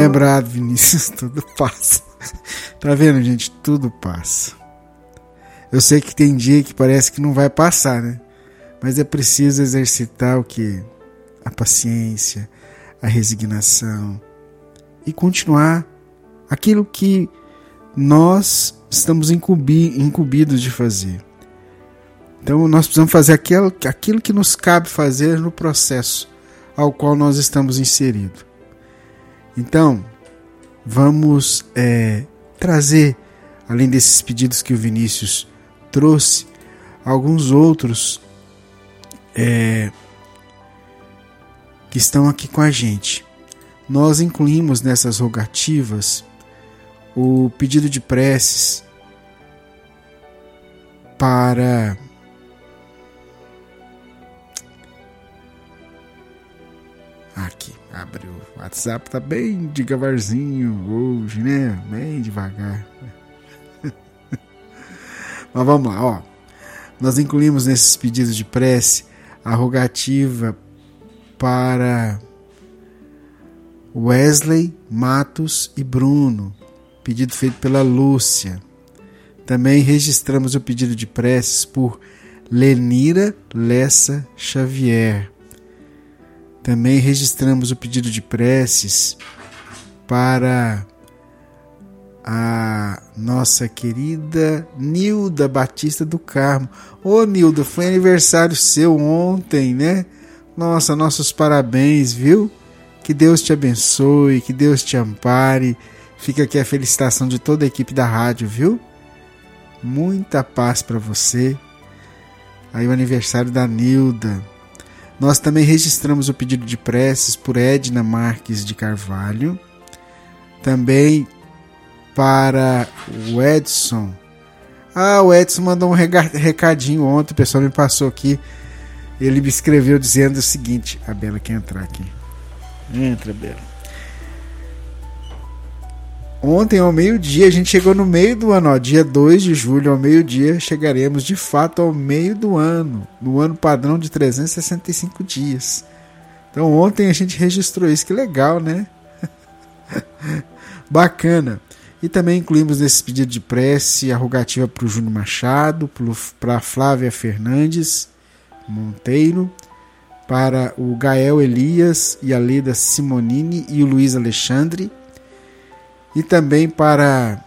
lembrado, Vinícius, tudo passa. Tá vendo, gente? Tudo passa. Eu sei que tem dia que parece que não vai passar, né? Mas é preciso exercitar o quê? A paciência, a resignação e continuar aquilo que nós estamos incumbidos de fazer. Então nós precisamos fazer aquilo que nos cabe fazer no processo ao qual nós estamos inseridos. Então, vamos trazer, além desses pedidos que o Vinícius trouxe, alguns outros que estão aqui com a gente. Nós incluímos nessas rogativas o pedido de preces para aqui, abre o WhatsApp, tá bem devagarzinho hoje, né? Bem devagar. Mas vamos lá, ó. Nós incluímos nesses pedidos de prece a rogativa para Wesley, Matos e Bruno, pedido feito pela Lúcia. Também registramos o pedido de preces por Lenira Lessa Xavier. Também registramos o pedido de preces para a nossa querida Nilda Batista do Carmo. Ô Nilda, foi aniversário seu ontem, né? Nossa, nossos parabéns, viu? Que Deus te abençoe, que Deus te ampare. Fica aqui a felicitação de toda a equipe da rádio, viu? Muita paz para você. Aí o aniversário da Nilda. Nós também registramos o pedido de preces por Edna Marques de Carvalho. Também para o Edson. O Edson mandou um recadinho ontem, o pessoal me passou aqui. Ele me escreveu dizendo o seguinte. A Bela quer entrar aqui. Entra, Bela. Ontem ao meio-dia, a gente chegou no meio do ano, ó, dia 2 de julho ao meio-dia, chegaremos de fato ao meio do ano, no ano padrão de 365 dias. Então ontem a gente registrou isso, que legal, né? Bacana. E também incluímos nesse pedido de prece a rogativa para o Júnior Machado, para a Flávia Fernandes Monteiro, para o Gael Elias e a Leda Simonini e o Luiz Alexandre, e também para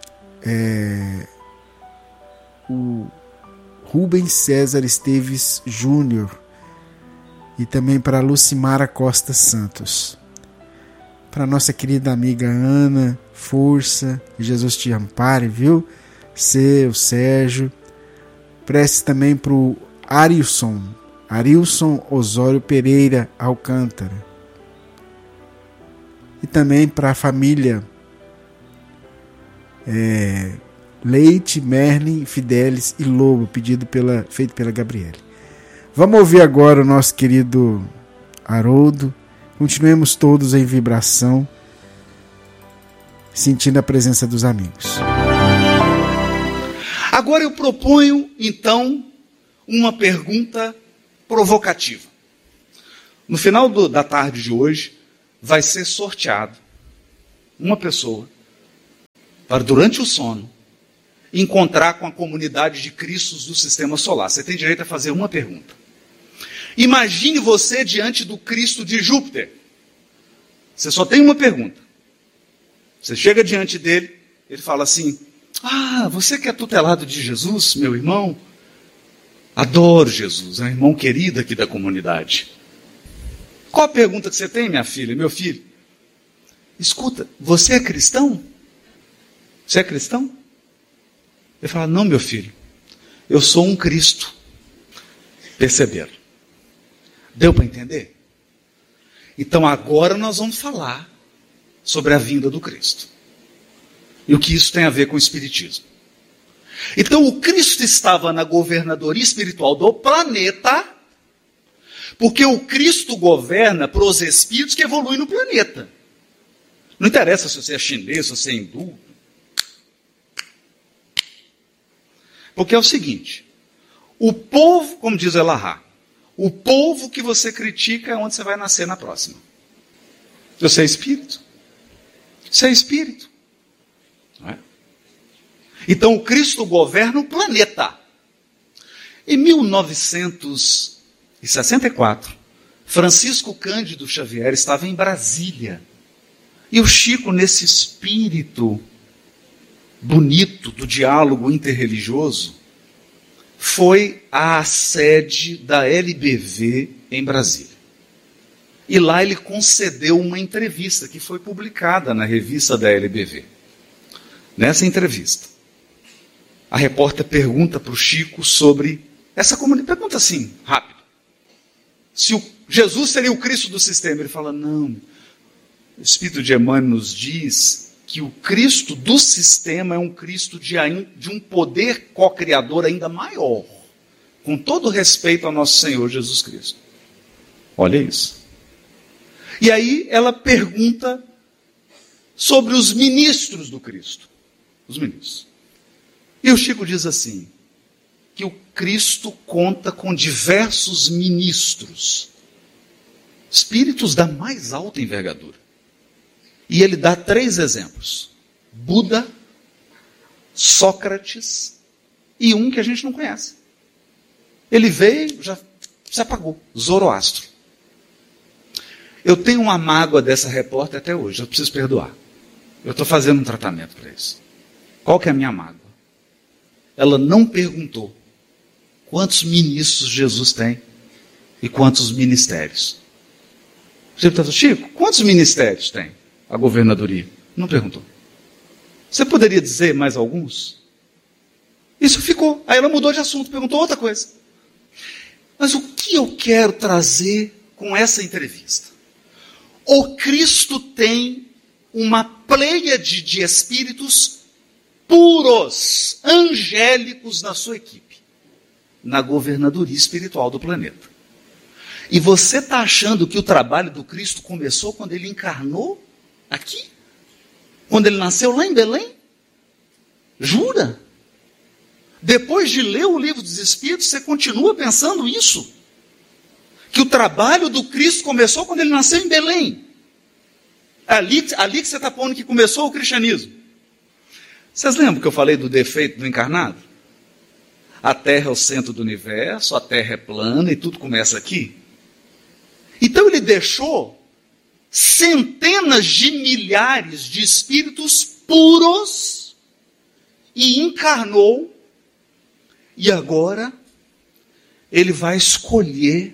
o Rubens César Esteves Júnior, e também para a Lucimara Costa Santos. Para nossa querida amiga Ana, força, que Jesus te ampare, viu? O Sérgio. Prece também para o Arilson Osório Pereira Alcântara. E também para a família Leite, Merlin, Fidelis e Lobo, feito pela Gabriele. Vamos ouvir agora o nosso querido Haroldo. Continuemos todos em vibração, sentindo a presença dos amigos. Agora eu proponho, então, uma pergunta provocativa. No final da tarde de hoje, vai ser sorteado uma pessoa para, durante o sono, encontrar com a comunidade de Cristos do Sistema Solar. Você tem direito a fazer uma pergunta. Imagine você diante do Cristo de Júpiter. Você só tem uma pergunta. Você chega diante dele, ele fala assim: você que é tutelado de Jesus, meu irmão? Adoro Jesus, é um irmão querido aqui da comunidade. Qual a pergunta que você tem, minha filha, meu filho? Escuta, você é cristão? Você é cristão? Ele fala: não, meu filho, eu sou um Cristo. Perceberam? Deu para entender? Então agora nós vamos falar sobre a vinda do Cristo. E o que isso tem a ver com o Espiritismo. Então o Cristo estava na governadoria espiritual do planeta, porque o Cristo governa para os espíritos que evoluem no planeta. Não interessa se você é chinês, se você é hindu. Porque é o seguinte: o povo, como diz o Elahá, o povo que você critica é onde você vai nascer na próxima. Você é espírito. Isso é espírito. Não é? Então o Cristo governa o planeta. Em 1964, Francisco Cândido Xavier estava em Brasília. E o Chico, nesse espírito bonito do diálogo interreligioso, foi à sede da LBV em Brasília. E lá ele concedeu uma entrevista que foi publicada na revista da LBV. Nessa entrevista, a repórter pergunta para o Chico sobre essa comunidade. Pergunta assim, rápido. Se o Jesus seria o Cristo do sistema. Ele fala, não. O Espírito de Emmanuel nos diz que o Cristo do sistema é um Cristo de um poder co-criador ainda maior. Com todo respeito ao nosso Senhor Jesus Cristo. Olha isso. E aí ela pergunta sobre os ministros do Cristo. Os ministros. E o Chico diz assim, que o Cristo conta com diversos ministros, espíritos da mais alta envergadura. E ele dá 3 exemplos. Buda, Sócrates e um que a gente não conhece. Ele veio, já se apagou, Zoroastro. Eu tenho uma mágoa dessa repórter até hoje, eu preciso perdoar. Eu estou fazendo um tratamento para isso. Qual que é a minha mágoa? Ela não perguntou quantos ministros Jesus tem e quantos ministérios. Chico, quantos ministérios tem a governadoria? Não perguntou. Você poderia dizer mais alguns? Isso ficou. Aí ela mudou de assunto, perguntou outra coisa. Mas o que eu quero trazer com essa entrevista? O Cristo tem uma pleiade de espíritos puros, angélicos na sua equipe, na governadoria espiritual do planeta. E você está achando que o trabalho do Cristo começou quando ele encarnou aqui? Quando ele nasceu lá em Belém? Jura? Depois de ler o livro dos Espíritos, você continua pensando isso? Que o trabalho do Cristo começou quando ele nasceu em Belém. Ali que você está pondo que começou o cristianismo. Vocês lembram que eu falei do defeito do encarnado? A Terra é o centro do universo, a Terra é plana e tudo começa aqui. Então ele deixou centenas de milhares de espíritos puros e encarnou. E agora ele vai escolher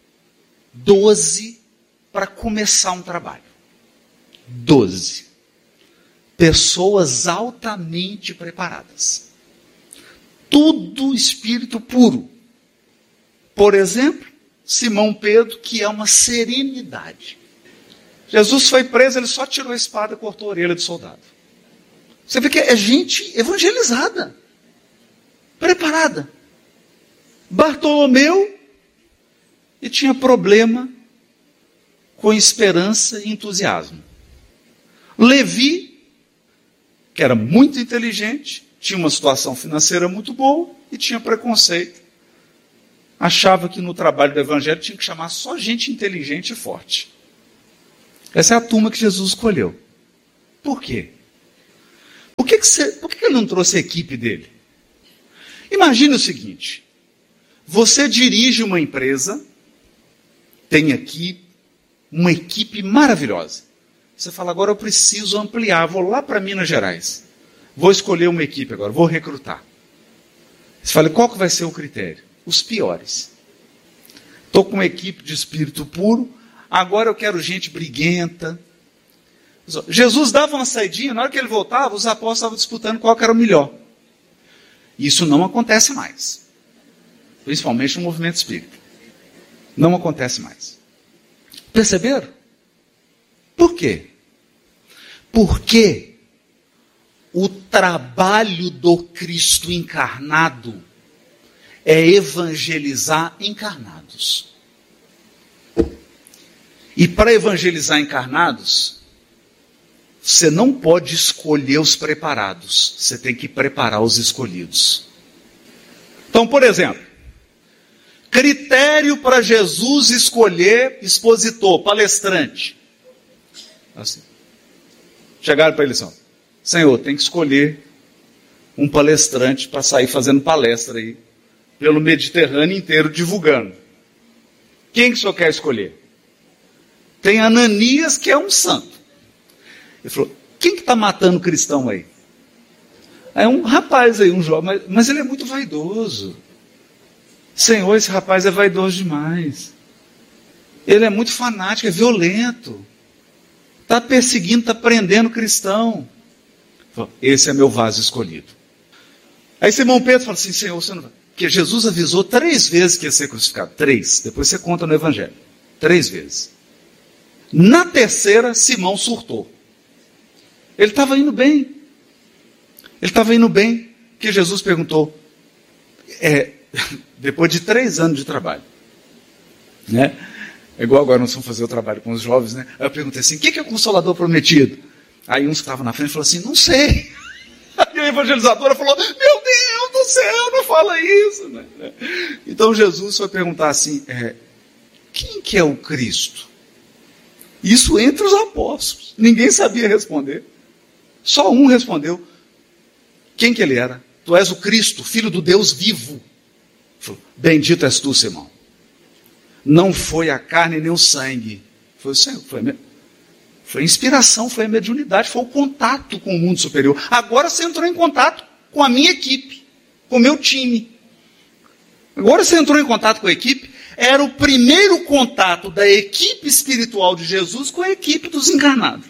12 para começar um trabalho. 12. Pessoas altamente preparadas. Tudo espírito puro. Por exemplo, Simão Pedro, que é uma serenidade. Jesus foi preso, ele só tirou a espada e cortou a orelha do soldado. Você vê que é gente evangelizada, preparada. Bartolomeu, e tinha problema com esperança e entusiasmo. Levi, que era muito inteligente, tinha uma situação financeira muito boa e tinha preconceito. Achava que no trabalho do evangelho tinha que chamar só gente inteligente e forte. Essa é a turma que Jesus escolheu. Por quê? Por que ele não trouxe a equipe dele? Imagine o seguinte. Você dirige uma empresa, tem aqui uma equipe maravilhosa. Você fala, agora eu preciso ampliar, vou lá para Minas Gerais. Vou escolher uma equipe agora, vou recrutar. Você fala, qual que vai ser o critério? Os piores. Estou com uma equipe de espírito puro, agora eu quero gente briguenta. Jesus dava uma saidinha, na hora que ele voltava, os apóstolos estavam disputando qual que era o melhor. Isso não acontece mais. Principalmente no movimento espírita. Não acontece mais. Perceberam? Por quê? Porque o trabalho do Cristo encarnado é evangelizar encarnados. E para evangelizar encarnados, você não pode escolher os preparados, você tem que preparar os escolhidos. Então, por exemplo, critério para Jesus escolher expositor, palestrante. Assim. chegaram para ele assim: Senhor, tem que escolher um palestrante para sair fazendo palestra aí pelo Mediterrâneo inteiro divulgando. Quem que o senhor quer escolher? Tem Ananias, que é um santo. Ele falou: quem que está matando cristão aí? É um rapaz aí, um jovem, mas ele é muito vaidoso. Senhor, esse rapaz é vaidoso demais. Ele é muito fanático, é violento. Está perseguindo, está prendendo cristão. Esse é meu vaso escolhido. Aí Simão Pedro fala assim: Senhor, você não vai. Porque Jesus avisou 3 vezes que ia ser crucificado. 3. Depois você conta no Evangelho. 3 vezes. Na terceira, Simão surtou. Ele estava indo bem. Ele estava indo bem, que Jesus perguntou, depois de 3 anos de trabalho, né? É igual agora nós vamos fazer o trabalho com os jovens, né? Aí eu perguntei assim: o que é o Consolador prometido? Aí uns que estavam na frente falaram assim: não sei. Aí a evangelizadora falou: meu Deus do céu, não fala isso, né? Então Jesus foi perguntar assim: quem que é o Cristo? Isso entre os apóstolos. Ninguém sabia responder. Só um respondeu. Quem que ele era? Tu és o Cristo, Filho do Deus vivo. Falou: bendito és tu, Simão. Não foi a carne nem o sangue. Foi o Senhor. Foi a inspiração, foi a mediunidade, foi o contato com o mundo superior. Agora você entrou em contato com a minha equipe, com o meu time. Agora você entrou em contato com a equipe. Era o primeiro contato da equipe espiritual de Jesus com a equipe dos encarnados.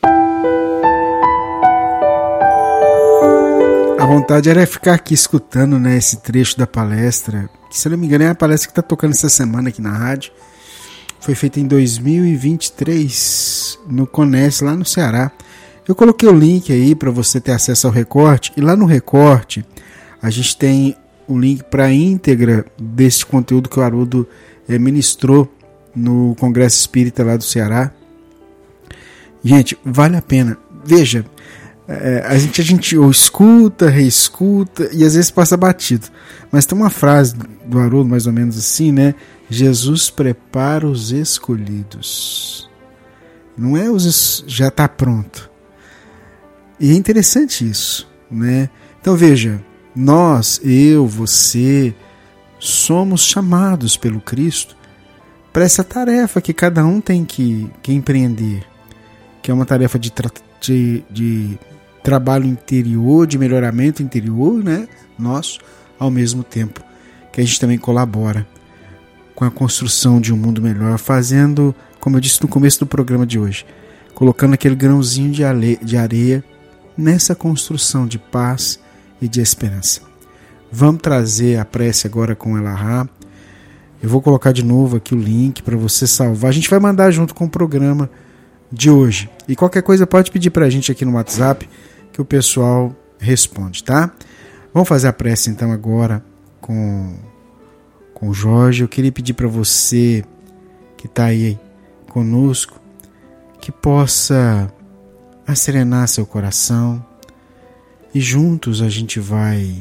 A vontade era ficar aqui escutando, né, esse trecho da palestra, que, se eu não me engano, é a palestra que está tocando essa semana aqui na rádio. Foi feita em 2023, no Conece, lá no Ceará. Eu coloquei o link aí para você ter acesso ao recorte, e lá no recorte a gente tem o link para a íntegra desse conteúdo que o Haroldo ministrou no Congresso Espírita lá do Ceará. Gente, vale a pena. Veja, a gente escuta, reescuta e às vezes passa batido. Mas tem uma frase do Haroldo mais ou menos assim, né? Jesus prepara os escolhidos. Não é já está pronto. E é interessante isso, né? Então veja, nós, eu, você, somos chamados pelo Cristo para essa tarefa que cada um tem que empreender, que é uma tarefa de trabalho interior, de melhoramento interior, né? Nosso, ao mesmo tempo que a gente também colabora com a construção de um mundo melhor, fazendo, como eu disse no começo do programa de hoje, colocando aquele grãozinho de areia nessa construção de paz e de esperança. Vamos trazer a prece agora com Elahá. Eu vou colocar de novo aqui o link para você salvar. A gente vai mandar junto com o programa de hoje. E qualquer coisa pode pedir para a gente aqui no WhatsApp que o pessoal responde, tá? Vamos fazer a prece então agora com o Jorge. Eu queria pedir para você que está aí conosco que possa acerenar seu coração e juntos a gente vai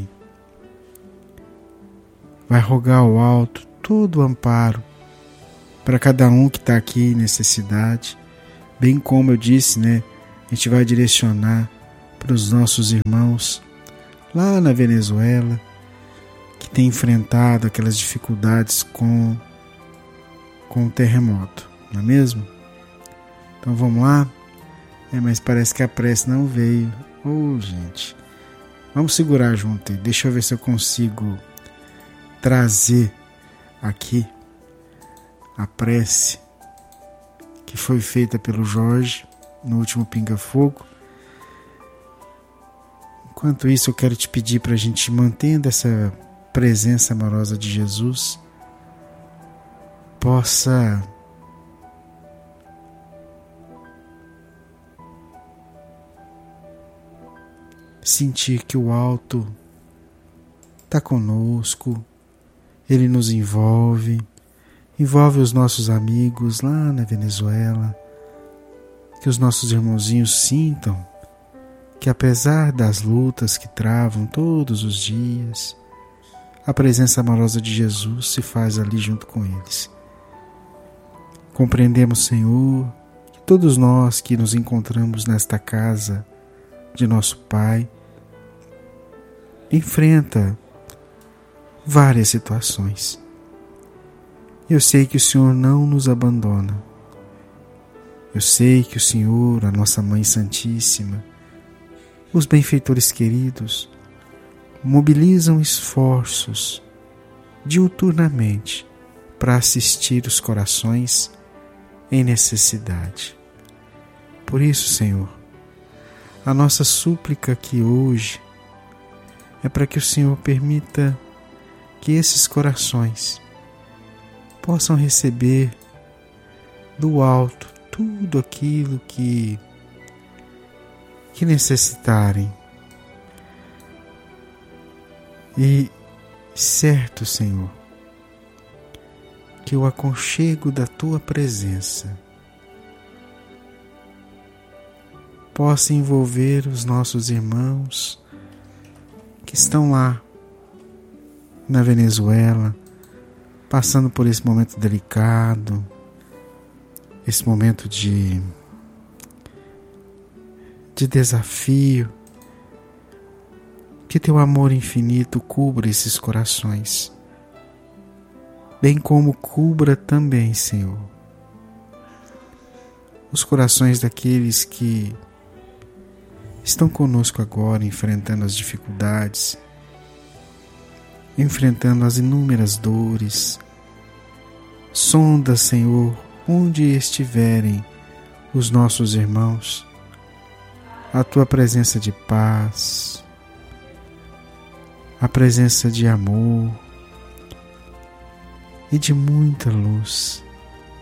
rogar ao alto todo o amparo para cada um que está aqui em necessidade, bem como eu disse, né? A gente vai direcionar para os nossos irmãos lá na Venezuela que tem enfrentado aquelas dificuldades com o terremoto, não é mesmo? Então vamos lá. Mas parece que a prece não veio. Gente, vamos segurar junto aí. Deixa eu ver se eu consigo trazer aqui a prece que foi feita pelo Jorge no último Pinga Fogo. Enquanto isso, eu quero te pedir para a gente mantendo essa presença amorosa de Jesus possa sentir que o alto está conosco, ele nos envolve os nossos amigos lá na Venezuela, que os nossos irmãozinhos sintam que apesar das lutas que travam todos os dias, a presença amorosa de Jesus se faz ali junto com eles. Compreendemos, Senhor, que todos nós que nos encontramos nesta casa de nosso Pai, enfrenta várias situações. Eu sei que o Senhor não nos abandona. Eu sei que o Senhor, a nossa Mãe Santíssima, os benfeitores queridos, mobilizam esforços diuturnamente para assistir os corações em necessidade. Por isso, Senhor, a nossa súplica aqui hoje é para que o Senhor permita que esses corações possam receber do alto tudo aquilo que necessitarem. E certo, Senhor, que o aconchego da Tua presença possa envolver os nossos irmãos que estão lá na Venezuela, passando por esse momento delicado, esse momento de desafio. Que Teu amor infinito cubra esses corações, bem como cubra também, Senhor, os corações daqueles que estão conosco agora, enfrentando as dificuldades, enfrentando as inúmeras dores. Sonda, Senhor, onde estiverem os nossos irmãos, a Tua presença de paz, a presença de amor e de muita luz